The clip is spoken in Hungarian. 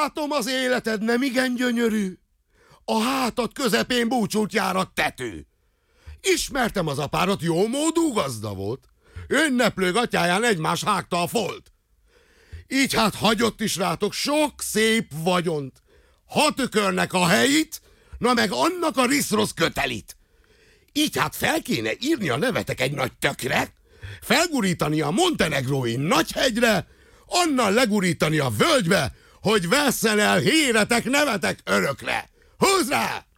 Látom, az életed nem igen gyönyörű. A hátad közepén búcsút jár a tető. Ismertem az apárat, jó módú gazda volt. Ünneplő gatyáján egymás hágta a folt. Így hát hagyott is rátok sok szép vagyont. Ha tükörnek a helyit, na meg annak a riszrossz kötelit. Így hát fel kéne írni a nevetek egy nagy tökre, felgurítani a montenegrói nagyhegyre, onnan legurítani a völgybe, hogy vesszen el híretek nevetek örökre. Húzd rá!